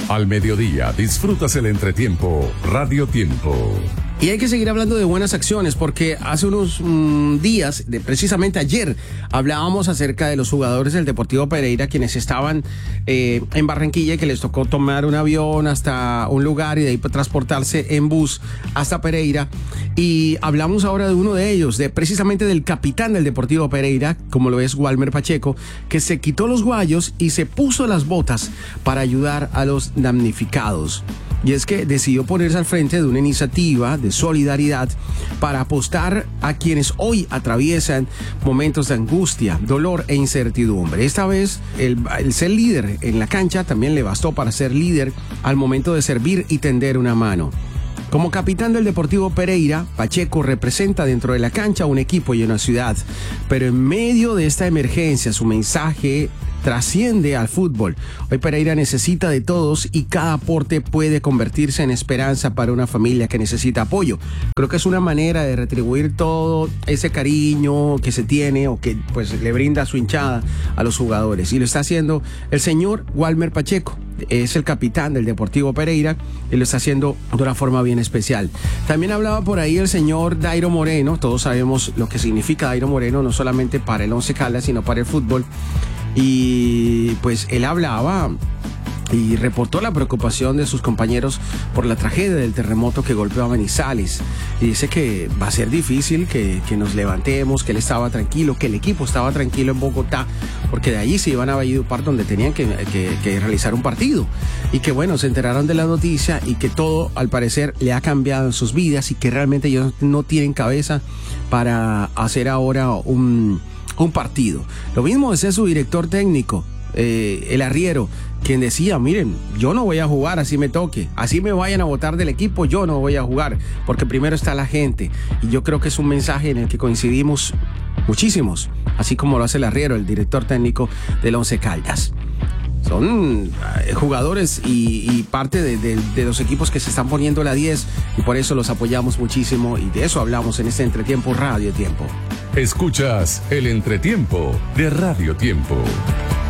Al mediodía disfrutas el entretiempo Radio Tiempo. Y hay que seguir hablando de buenas acciones porque hace unos días, precisamente ayer, hablábamos acerca de los jugadores del Deportivo Pereira quienes estaban en Barranquilla y que les tocó tomar un avión hasta un lugar y de ahí transportarse en bus hasta Pereira. Y hablamos ahora de uno de ellos, precisamente del capitán del Deportivo Pereira, como lo es Walmer Pacheco, que se quitó los guayos y se puso las botas para ayudar a los damnificados. Y es que decidió ponerse al frente de una iniciativa de solidaridad para apostar a quienes hoy atraviesan momentos de angustia, dolor e incertidumbre. Esta vez el ser líder en la cancha también le bastó para ser líder al momento de servir y tender una mano. Como capitán del Deportivo Pereira, Pacheco representa dentro de la cancha un equipo y una ciudad, pero en medio de esta emergencia su mensaje trasciende al fútbol. Hoy Pereira necesita de todos y cada aporte puede convertirse en esperanza para una familia que necesita apoyo. Creo que es una manera de retribuir todo ese cariño que se tiene o que pues le brinda su hinchada a los jugadores. Y lo está haciendo el señor Walmer Pacheco. Es el capitán del Deportivo Pereira y lo está haciendo de una forma bien especial. También hablaba por ahí el señor Dairo Moreno. Todos sabemos lo que significa Dairo Moreno, no solamente para el Once Caldas, sino para el fútbol. Y pues él hablaba y reportó la preocupación de sus compañeros por la tragedia del terremoto que golpeó a Manizales. Y dice que va a ser difícil que nos levantemos, que él estaba tranquilo, que el equipo estaba tranquilo en Bogotá, porque de allí se iban a Valledupar donde tenían que realizar un partido. Y que bueno, se enteraron de la noticia y que todo al parecer le ha cambiado en sus vidas y que realmente ellos no tienen cabeza para hacer ahora un partido. Lo mismo decía su director técnico, el arriero, quien decía, miren, yo no voy a jugar así me toque, así me vayan a votar del equipo, yo no voy a jugar, porque primero está la gente. Y yo creo que es un mensaje en el que coincidimos muchísimos, así como lo hace el arriero, el director técnico del Once Caldas. Son jugadores y parte de los equipos que se están poniendo la 10 y por eso los apoyamos muchísimo y de eso hablamos en este entretiempo Radio Tiempo. Escuchas el entretiempo de Radio Tiempo.